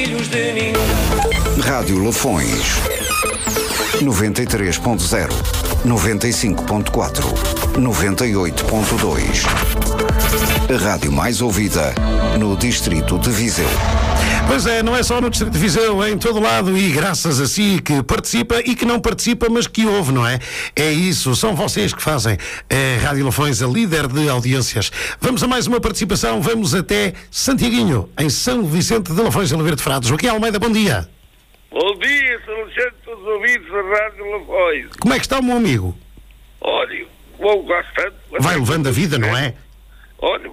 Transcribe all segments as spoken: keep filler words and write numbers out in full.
Rádio Lafões noventa e três ponto zero, noventa e cinco ponto quatro, noventa e oito ponto dois. A rádio mais ouvida no distrito de Viseu. Pois é, não é só no distrito de Viseu, é em todo lado, e graças a si que participa e que não participa, mas que ouve, não é? É isso, são vocês que fazem a Rádio Lafões, a líder de audiências. Vamos a mais uma participação, vamos até Santiaguinho, em São Vicente de Lafões, em Oliveira de Frades. Joaquim Almeida, bom dia. Bom dia, São Vicente, todos os ouvintes da Rádio Lafões. Como é que está o meu amigo? Olha, vou bastante. Vai levando a vida, não é? Olha,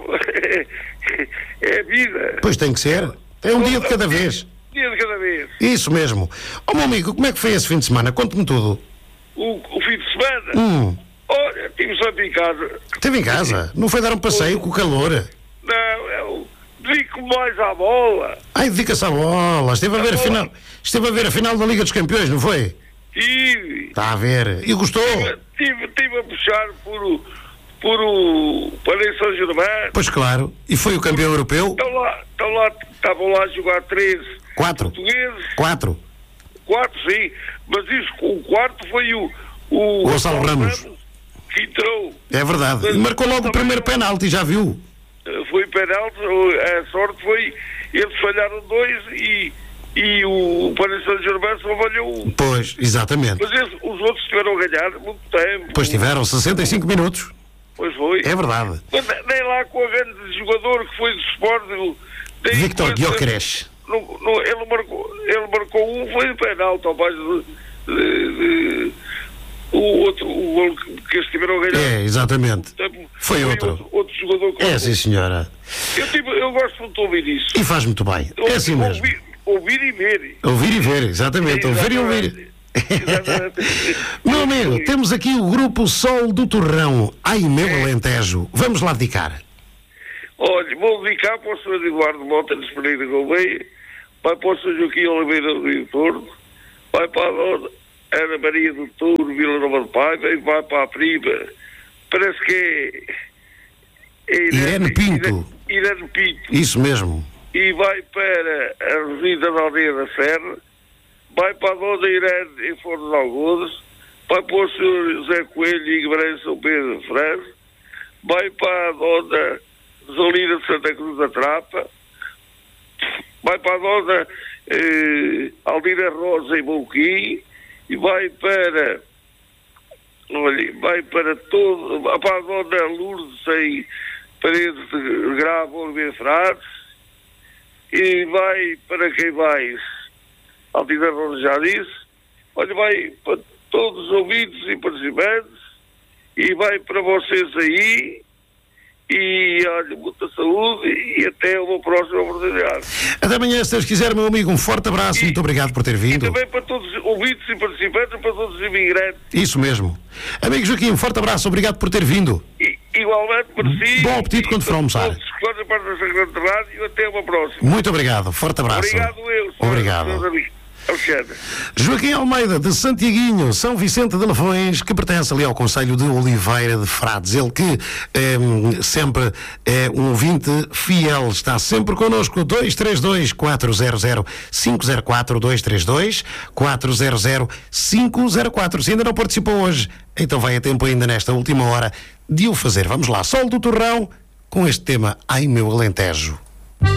é a vida. Pois tem que ser. É um dia de cada vez. Dia de cada vez. Isso mesmo. Ó, meu amigo, como é que foi esse fim de semana? Conte-me tudo. O, o fim de semana? Hum. Olha, estive só em casa. Esteve em casa? Não foi dar um passeio com o calor? Não, eu dedico mais à bola. Ai, dedica-se à bola. Esteve a ver a final, esteve a ver a final da Liga dos Campeões, não foi? Tive. Está a ver. E gostou? Tive, tive a puxar por o, por o Paris Saint-Germain. Pois claro. E foi o campeão europeu? Estão lá, estão lá, estavam lá a jogar três Quatro. portugueses. Quatro. Quatro, sim. Mas isso, o quarto foi o... O Gonçalo Ramos. Que entrou. É verdade. E marcou logo o primeiro penalti, já viu? Foi penalti, a sorte foi... Eles falharam dois e... E o Paris Saint-Germain só falhou um. Pois, exatamente. Mas esse, os outros tiveram a ganhar muito tempo. Pois tiveram sessenta e cinco minutos. Pois foi. É verdade. Mas nem lá com a grande jogador que foi do Sporting. Victor Gyökeres. Não, não, ele, marcou, ele marcou um, foi de penalti, ao mais de, de, de, o outro, o gol que, que eles tiveram a ganhar. É, exatamente. Foi, foi outro. outro. Outro jogador que É, marcou. sim, senhora. Eu, tipo, eu gosto muito de ouvir isso. E faz muito bem. É assim mesmo. Ouvir, ouvir e ver. Ouvir e ver, exatamente. Ouvir e ouvir. Meu amigo, temos aqui o grupo Sol do Torrão. Ai, meu Alentejo. Vamos lá dedicar. Olha, vou dedicar para o senhor Eduardo Mota de Pereira Gouveia, vai para o senhor Joaquim Oliveira do Rio Tordo, vai para a dona Ana Maria do Touro, Vila Nova de Paiva, e vai para a prima, parece que é, é Irene, Irene Pinto. Irene, Irene Pinto. Isso mesmo. E vai para a Resida da Aldeia da Serra, vai para a dona Irene em Forno de Algodas, vai para o senhor José Coelho e Guimarães São Pedro de França, vai para a dona Zolina de Santa Cruz da Trapa, vai para a dona eh, Aldira Rosa em Bonquim, e vai para, olha, vai para todo, para a dona Lourdes em Paredes de Grava, Oliveira Frades, e vai para quem mais? Aldira Rosa já disse, olha, vai para todos os ouvintes e participantes, e vai para vocês aí. E olha, muita saúde e até uma próxima oportunidade. Até amanhã, se Deus quiser, meu amigo. Um forte abraço, e muito obrigado por ter vindo. E também para todos os ouvintes e participantes, para todos os imigrantes. Isso mesmo. Amigo Joaquim, um forte abraço, obrigado por ter vindo. E, igualmente para si. Bom apetite quando for almoçar. Todos os colegas parte desta grande rádio e até uma próxima. Muito obrigado, forte abraço. Obrigado eu. Obrigado. Alexandre. Joaquim Almeida, de Santiaguinho, São Vicente de Lafões, que pertence ali ao Conselho de Oliveira de Frades. Ele que é, sempre é um ouvinte fiel, está sempre connosco. Dois três dois, quatro zero zero, cinco zero quatro, dois três dois, quatro zero zero, cinco zero quatro. Se ainda não participou hoje, então vai a tempo ainda nesta última hora de o fazer. Vamos lá, Sol do Torrão, com este tema Ai Meu Alentejo.